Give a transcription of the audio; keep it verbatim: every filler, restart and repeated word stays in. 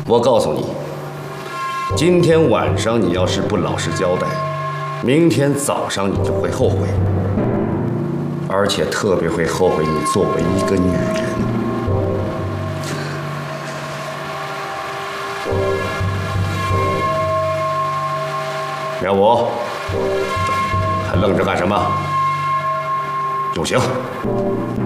我告诉你，今天晚上你要是不老实交代，明天早上你就会后悔，而且特别会后悔你作为一个女人。苗武，还愣着干什么？有刑！